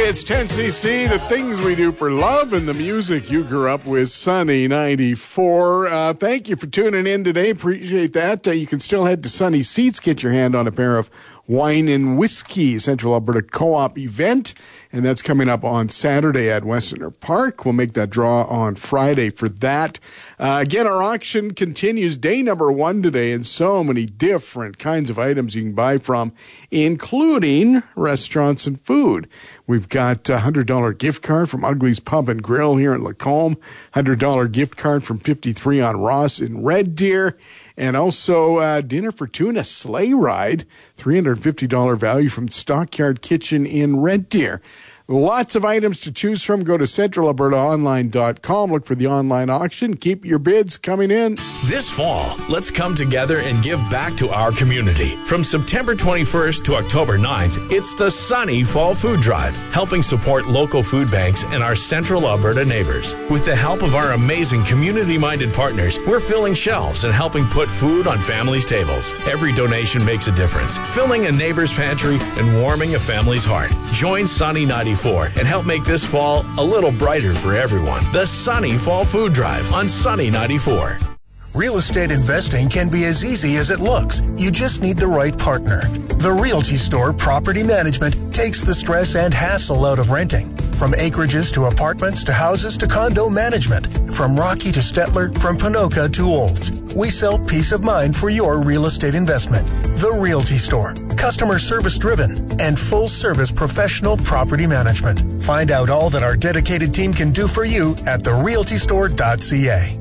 it's 10cc, the things we do for love and the music you grew up with, Sunny 94. Thank you for tuning in today. Appreciate that. You can still head to Sunny Seats, get your hand on a pair of wine and whiskey, Central Alberta Co-op event, and that's coming up on Saturday at Westerner Park. We'll make that draw on Friday for that. Again, our auction continues, day number 1 today, and so many different kinds of items you can buy from, including restaurants and food. We've got a $100 gift card from Ugly's Pub and Grill here in Lacombe, $100 gift card from 53 on Ross in Red Deer, and also dinner for two and a sleigh ride, $350 value from Stockyard Kitchen in Red Deer. Lots of items to choose from. Go to centralalbertaonline.com. Look for the online auction. Keep your bids coming in. This fall, let's come together and give back to our community. From September 21st to October 9th, it's the Sunny Fall Food Drive, helping support local food banks and our Central Alberta neighbors. With the help of our amazing community-minded partners, we're filling shelves and helping put food on families' tables. Every donation makes a difference, filling a neighbor's pantry and warming a family's heart. Join Sunny 94 and help make this fall a little brighter for everyone. The Sunny Fall Food Drive on Sunny 94. Real estate investing can be as easy as it looks. You just need the right partner. The Realty Store Property Management takes the stress and hassle out of renting. From acreages to apartments to houses to condo management. From Rocky to Stettler, from Ponoka to Olds. We sell peace of mind for your real estate investment. The Realty Store. Customer service driven and full service professional property management. Find out all that our dedicated team can do for you at therealtystore.ca.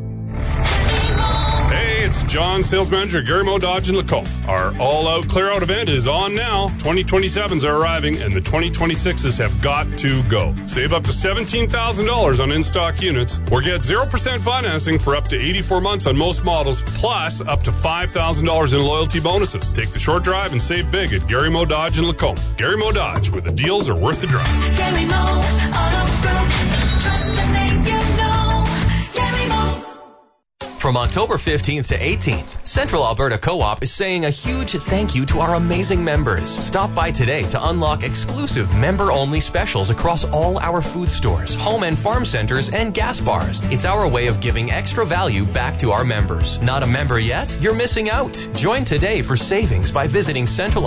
It's John, sales manager, Gary Mo Dodge in Lacombe. Our all-out clear-out event is on now. 2027s are arriving, and the 2026s have got to go. Save up to $17,000 on in-stock units, or get 0% financing for up to 84 months on most models, plus up to $5,000 in loyalty bonuses. Take the short drive and save big at Gary Mo Dodge in Lacombe. Gary Mo Dodge, where the deals are worth the drive. Gary Mo Auto Group. Trust the name you know. Gary Mo. From October 15th to 18th, Central Alberta Co-op is saying a huge thank you to our amazing members. Stop by today to unlock exclusive member-only specials across all our food stores, home and farm centers, and gas bars. It's our way of giving extra value back to our members. Not a member yet? You're missing out. Join today for savings by visiting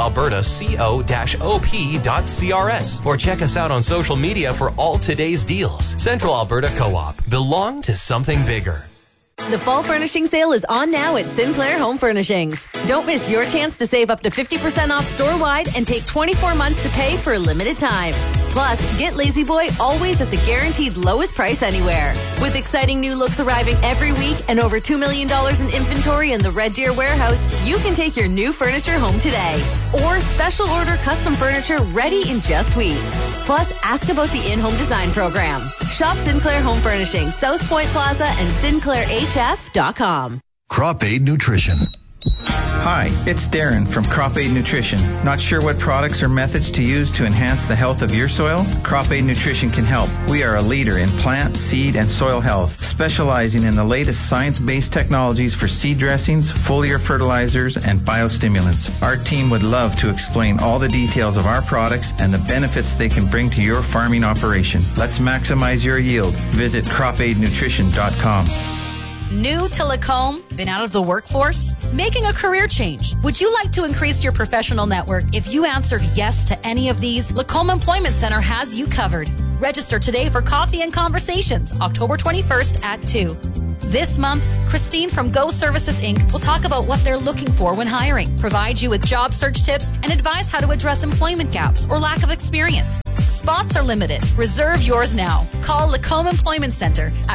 centralalberta.co.op.crs or check us out on social media for all today's deals. Central Alberta Co-op. Belong to something bigger. The fall furnishing sale is on now at Sinclair Home Furnishings. Don't miss your chance to save up to 50% off store-wide and take 24 months to pay for a limited time. Plus, get Lazy Boy always at the guaranteed lowest price anywhere. With exciting new looks arriving every week and over $2 million in inventory in the Red Deer warehouse, you can take your new furniture home today. Or special order custom furniture ready in just weeks. Plus, ask about the in-home design program. Shop Sinclair Home Furnishings, South Point Plaza and SinclairHF.com. Crop Aid Nutrition. Hi, it's Darren from Crop Aid Nutrition. Not sure what products or methods to use to enhance the health of your soil? Crop Aid Nutrition can help. We are a leader in plant, seed, and soil health, specializing in the latest science-based technologies for seed dressings, foliar fertilizers, and biostimulants. Our team would love to explain all the details of our products and the benefits they can bring to your farming operation. Let's maximize your yield. Visit cropaidnutrition.com. New to Lacombe? Been out of the workforce? Making a career change? Would you like to increase your professional network? If you answered yes to any of these, Lacombe Employment Center has you covered. Register today for Coffee and Conversations, October 21st at 2. This month, Christine from Go Services Inc. will talk about what they're looking for when hiring, provide you with job search tips, and advise how to address employment gaps or lack of experience. Spots are limited. Reserve yours now. Call Lacombe Employment Center at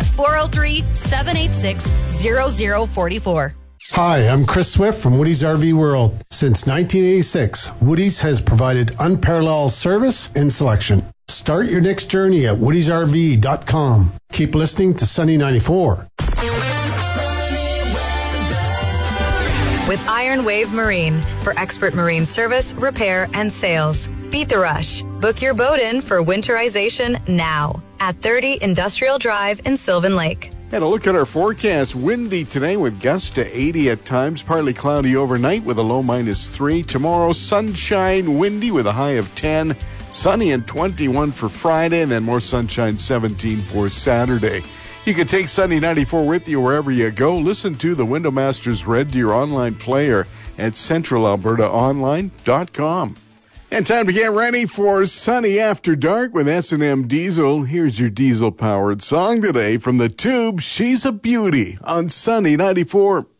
403-786-0044. Hi, I'm Chris Swift from Woody's RV World. Since 1986, Woody's has provided unparalleled service and selection. Start your next journey at woodysrv.com. Keep listening to Sunny 94. With Iron Wave Marine for expert marine service, repair, and sales. Beat the rush. Book your boat in for winterization now at 30 Industrial Drive in Sylvan Lake. And a look at our forecast. Windy today with gusts to 80 at times. Partly cloudy overnight with a low -3. Tomorrow, sunshine, windy with a high of 10. Sunny and 21 for Friday, and then more sunshine, 17 for Saturday. You can take Sunny 94 with you wherever you go. Listen to the Window Masters Red Deer online player at centralalbertaonline.com. And time to get ready for Sunny After Dark with S&M Diesel. Here's your diesel-powered song today from The Tube, She's a Beauty, on Sunny 94.